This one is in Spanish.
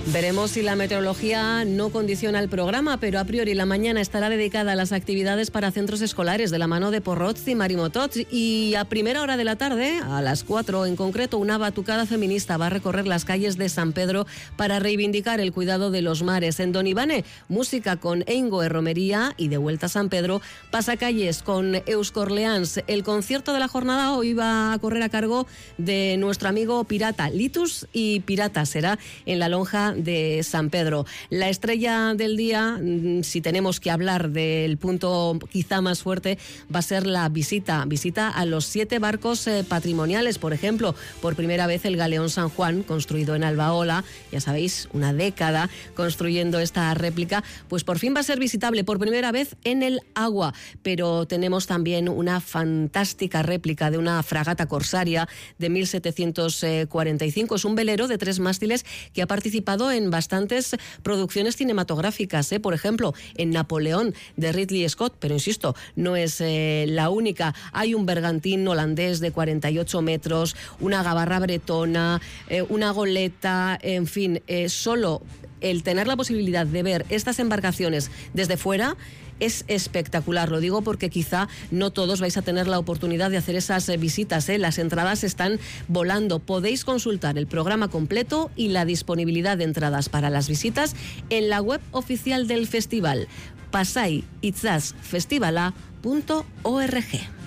Veremos si la meteorología no condiciona el programa, pero a priori la mañana estará dedicada a las actividades para centros escolares de la mano de Porrots y Marimotot, y a primera hora de la tarde, a las 4 en concreto, una batucada feminista va a recorrer las calles de San Pedro para reivindicar el cuidado de los mares. En Don Ivane, música con Eingo e Romería, y de vuelta a San Pedro, pasacalles con Euskorleans. El concierto de la jornada hoy va a correr a cargo de nuestro amigo Pirata, Litus y Pirata, será en la lonja de San Pedro. La estrella del día, si tenemos que hablar del punto quizá más fuerte, va a ser la visita a los 7 barcos patrimoniales. Por ejemplo, por primera vez el Galeón San Juan, construido en Albaola, ya sabéis, una década construyendo esta réplica, pues por fin va a ser visitable por primera vez en el agua. Pero tenemos también una fantástica réplica de una fragata corsaria de 1745. Es un velero de 3 mástiles que ha participado en bastantes producciones cinematográficas, por ejemplo, en Napoleón de Ridley Scott, pero insisto, no es la única. Hay un bergantín holandés de 48 metros, una gabarra bretona, una goleta, en fin, solo el tener la posibilidad de ver estas embarcaciones desde fuera es espectacular. Lo digo porque quizá no todos vais a tener la oportunidad de hacer esas visitas. Las entradas están volando. Podéis consultar el programa completo y la disponibilidad de entradas para las visitas en la web oficial del festival, pasaiitzazfestivala.org.